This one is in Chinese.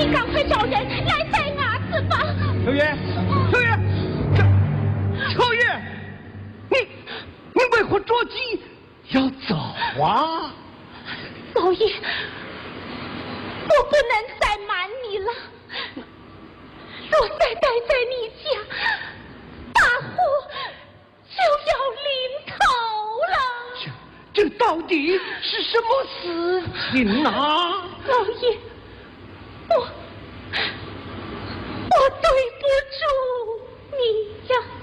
赶快找人来带伢子吧。 秋月，秋月，秋月，你为何着急要走啊？ 老爷，我不能再瞒你了。若再待在你家，大祸就要临头了。 这到底是什么事情啊？ 老爷，我对不住你呀。